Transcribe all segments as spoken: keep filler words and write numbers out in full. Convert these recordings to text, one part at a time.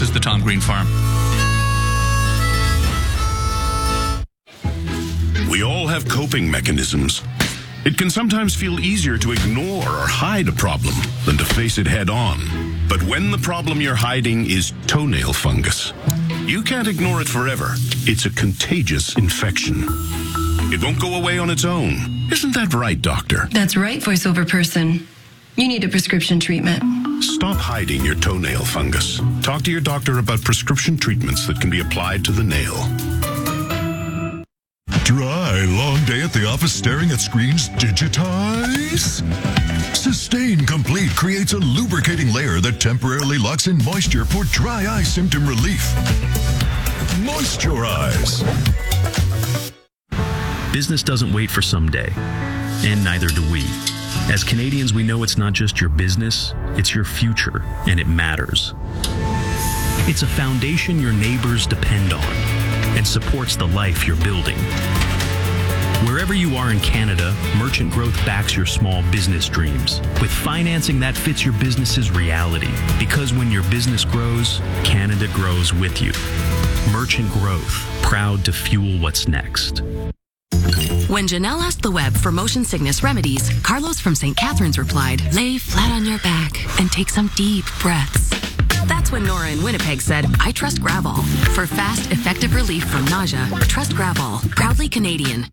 This is the Tom Green Farm. We all have coping mechanisms. It can sometimes feel easier to ignore or hide a problem than to face it head on. But when the problem you're hiding is toenail fungus, you can't ignore it forever. It's a contagious infection. It won't go away on its own. Isn't that right, doctor? That's right, voiceover person. You need a prescription treatment. Stop hiding your toenail fungus. Talk to your doctor about prescription treatments that can be applied to the nail. Dry, long day at the office staring at screens? Digitize? Sustain Complete creates a lubricating layer that temporarily locks in moisture for dry eye symptom relief. Moisturize. Business doesn't wait for someday, and neither do we. As Canadians, we know it's not just your business, it's your future, and it matters. It's a foundation your neighbors depend on and supports the life you're building. Wherever you are in Canada, Merchant Growth backs your small business dreams with financing that fits your business's reality. Because when your business grows, Canada grows with you. Merchant Growth, proud to fuel what's next. When Janelle asked the web for motion sickness remedies, Carlos from Saint Catharines replied, lay flat on your back and take some deep breaths. That's when Nora in Winnipeg said, I trust Gravol. For fast, effective relief from nausea, trust Gravol. Proudly Canadian.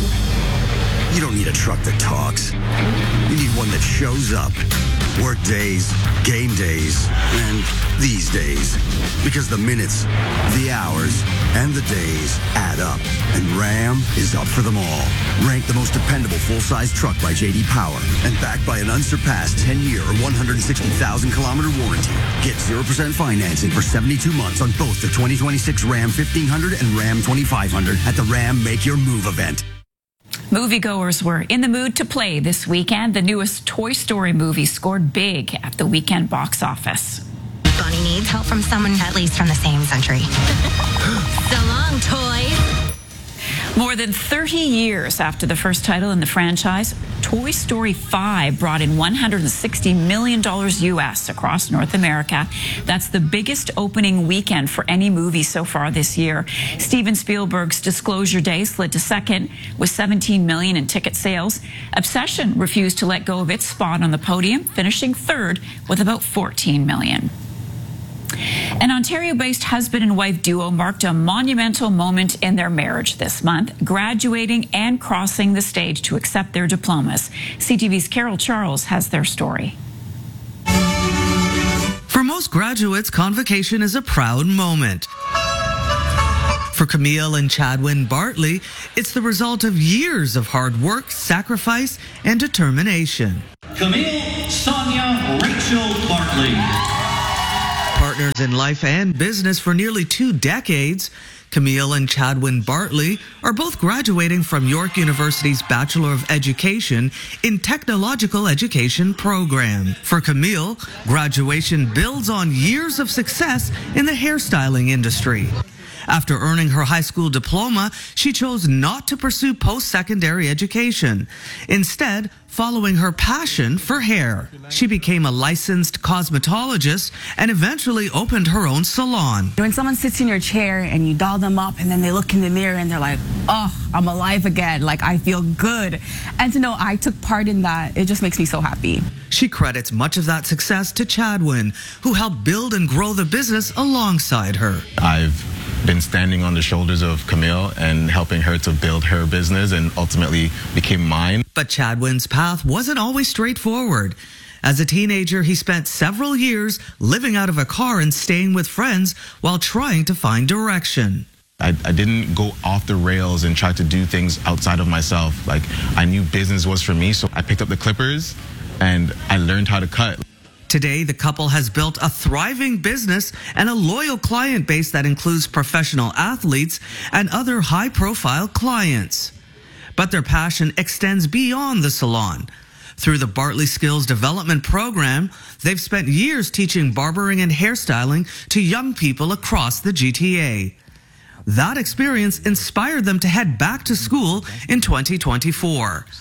You don't need a truck that talks. You need one that shows up. Work days, game days, and these days. Because the minutes, the hours, and the days add up. And Ram is up for them all. Ranked the most dependable full-size truck by J D Power. And backed by an unsurpassed ten-year or one hundred sixty thousand kilometer warranty. Get zero percent financing for seventy-two months on both the twenty twenty-six Ram fifteen hundred and Ram twenty-five hundred at the Ram Make Your Move event. Moviegoers were in the mood to play this weekend. The newest Toy Story movie scored big at the weekend box office. Bonnie needs help from someone at least from the same century. So long, toy. More than thirty years after the first title in the franchise, Toy Story five brought in one hundred sixty million dollars U S across North America. That's the biggest opening weekend for any movie so far this year. Steven Spielberg's Disclosure Day slid to second with seventeen million dollars in ticket sales. Obsession refused to let go of its spot on the podium, finishing third with about fourteen million dollars. An Ontario-based husband and wife duo marked a monumental moment in their marriage this month, graduating and crossing the stage to accept their diplomas. C T V's Carol Charles has their story. For most graduates, convocation is a proud moment. For Camille and Chadwin Bartley, it's the result of years of hard work, sacrifice, and determination. Camille Sonia Rachel Bartley. Partners in life and business for nearly two decades, Camille and Chadwin Bartley are both graduating from York University's Bachelor of Education in Technological Education program. For Camille, graduation builds on years of success in the hairstyling industry. After earning her high school diploma, she chose not to pursue post-secondary education. Instead, following her passion for hair, she became a licensed cosmetologist and eventually opened her own salon. When someone sits in your chair and you doll them up and then they look in the mirror and they're like, oh, I'm alive again, like I feel good. And to know I took part in that, it just makes me so happy. She credits much of that success to Chadwin, who helped build and grow the business alongside her. I've been standing on the shoulders of Camille and helping her to build her business and ultimately became mine. But Chadwin's path wasn't always straightforward. As a teenager, he spent several years living out of a car and staying with friends while trying to find direction. I, I didn't go off the rails and try to do things outside of myself. Like, I knew business was for me, so I picked up the clippers and I learned how to cut. Today, the couple has built a thriving business and a loyal client base that includes professional athletes and other high-profile clients. But their passion extends beyond the salon. Through the Bartley Skills Development Program, they've spent years teaching barbering and hairstyling to young people across the G T A. That experience inspired them to head back to school in twenty twenty-four.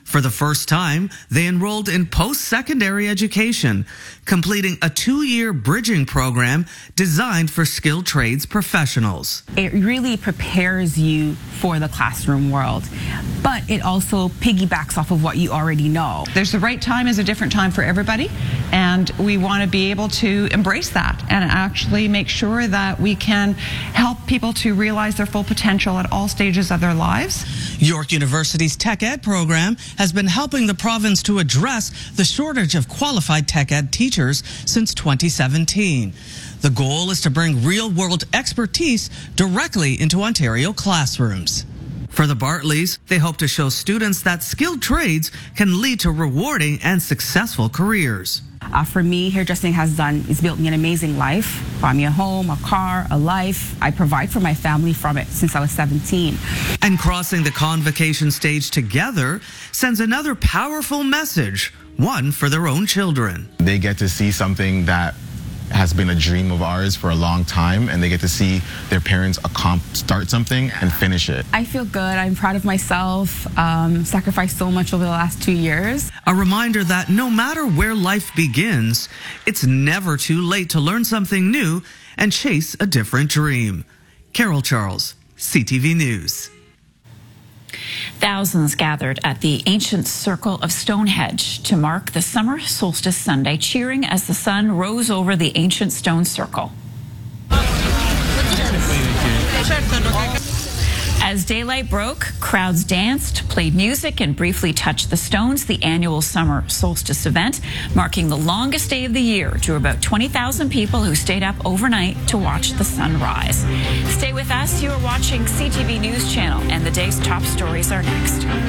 For the first time, they enrolled in post-secondary education, completing a two-year bridging program designed for skilled trades professionals. It really prepares you for the classroom world, but it also piggybacks off of what you already know. There's the right time is a different time for everybody, and we want to be able to embrace that and actually make sure that we can help people to realize their full potential at all stages of their lives. York University's Tech Ed program has been helping the province to address the shortage of qualified tech ed teachers since twenty seventeen. The goal is to bring real-world expertise directly into Ontario classrooms. For the Bartleys, they hope to show students that skilled trades can lead to rewarding and successful careers. Uh, for me, hairdressing has done, it's built me an amazing life, bought me a home, a car, a life. I provide for my family from it since I was seventeen. And crossing the convocation stage together sends another powerful message, one for their own children. They get to see something that has been a dream of ours for a long time, and they get to see their parents accomplish, start something and finish it. I feel good. I'm proud of myself. Um, sacrificed so much over the last two years. A reminder that no matter where life begins, it's never too late to learn something new and chase a different dream. Carol Charles, C T V News. Thousands gathered at the ancient circle of Stonehenge to mark the summer solstice Sunday, cheering as the sun rose over the ancient stone circle. As daylight broke, crowds danced, played music, and briefly touched the stones, the annual summer solstice event, marking the longest day of the year, drew about twenty thousand people who stayed up overnight to watch the sunrise. Stay with us. You are watching C T V News Channel, and the day's top stories are next.